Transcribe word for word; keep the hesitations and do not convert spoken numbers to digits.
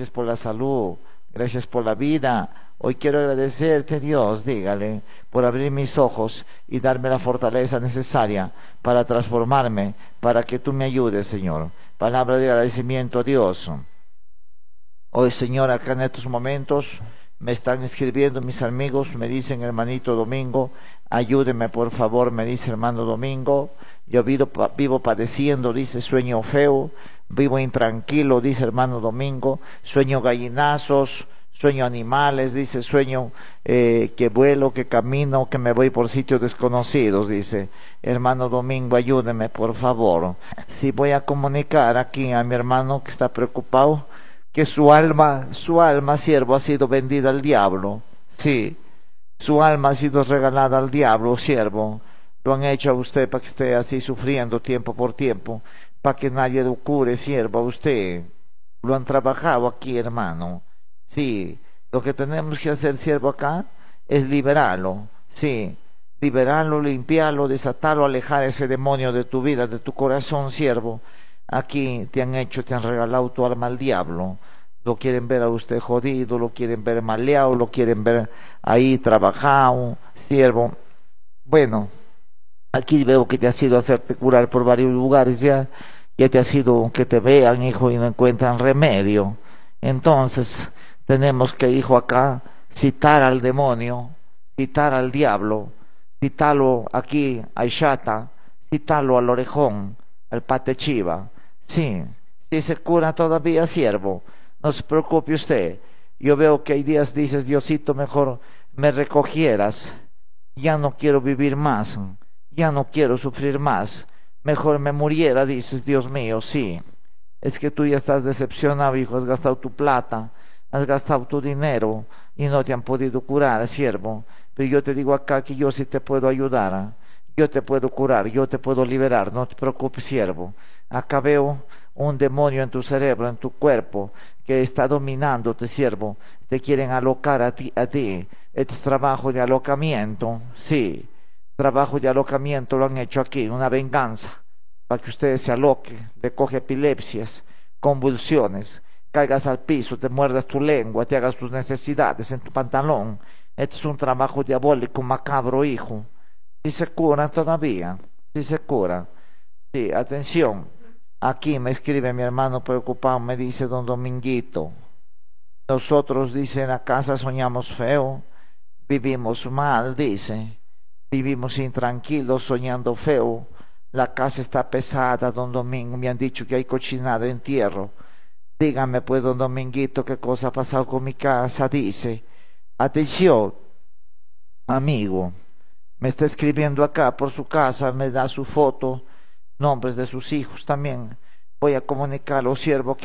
gracias por la salud, gracias por la vida. Hoy quiero agradecerte, Dios, dígale, por abrir mis ojos y darme la fortaleza necesaria para transformarme, para que tú me ayudes, Señor. Palabra de agradecimiento a Dios. Hoy, Señor, acá en estos momentos me están escribiendo mis amigos, me dicen, hermanito Domingo, ayúdeme por favor, me dice hermano Domingo, yo vivo, vivo padeciendo, dice, sueño feo, vivo intranquilo, dice hermano Domingo, sueño gallinazos, sueño animales, dice, sueño eh, que vuelo, que camino, que me voy por sitios desconocidos, dice, hermano Domingo, ayúdeme por favor. Si voy a comunicar aquí a mi hermano que está preocupado, que su alma, su alma, siervo, ha sido vendida al diablo. Sí, su alma ha sido regalada al diablo, siervo. Lo han hecho a usted para que esté así sufriendo tiempo por tiempo, para que nadie lo cure, siervo, a usted. Lo han trabajado aquí, hermano. Sí, lo que tenemos que hacer, siervo, acá es liberarlo. Sí, liberarlo, limpiarlo, desatarlo, alejar ese demonio de tu vida, de tu corazón, siervo. Aquí te han hecho, te han regalado tu alma al diablo. Lo quieren ver a usted jodido, lo quieren ver maleado, lo quieren ver ahí trabajado, siervo. Bueno, aquí veo que te has ido a hacerte curar por varios lugares ya. Ya te has ido que te vean, hijo, y no encuentran remedio. Entonces, tenemos que, hijo, acá citar al demonio, citar al diablo, citarlo aquí a Ishata, citarlo al orejón, al patechiva. Sí, sí se cura todavía, siervo. No se preocupe usted. Yo veo que hay días dices, Diosito, mejor me recogieras. Ya no quiero vivir más. Ya no quiero sufrir más. Mejor me muriera, dices, Dios mío, sí. Es que tú ya estás decepcionado, hijo. Has gastado tu plata, has gastado tu dinero y no te han podido curar, siervo. Pero yo te digo acá que yo sí te puedo ayudar. Yo te puedo curar, yo te puedo liberar, no te preocupes, siervo. Acá veo un demonio en tu cerebro, en tu cuerpo, que está dominándote, siervo. Te quieren alocar a ti, a ti. Este es trabajo de alocamiento, sí. Trabajo de alocamiento lo han hecho aquí, una venganza, para que usted se aloque, le coge epilepsias, convulsiones, caigas al piso, te muerdas tu lengua, te hagas tus necesidades en tu pantalón. Este es un trabajo diabólico, macabro, hijo. Si se cura todavía, si se cura. Sí, atención. Aquí me escribe mi hermano preocupado, me dice don Dominguito. Nosotros, dice, en la casa soñamos feo, vivimos mal, dice. Vivimos intranquilos, soñando feo. La casa está pesada, don Domingo. Me han dicho que hay cochinada, entierro. Dígame, pues, don Dominguito, qué cosa ha pasado con mi casa, dice. Atención, amigo. Me está escribiendo acá por su casa, me da su foto, nombres de sus hijos también. Voy a comunicarlo, siervo.